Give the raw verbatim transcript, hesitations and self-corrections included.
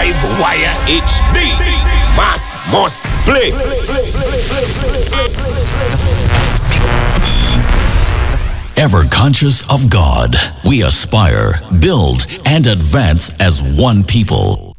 Live Wire H D. Mass must play. Ever conscious of God, we aspire, build, and advance as one people.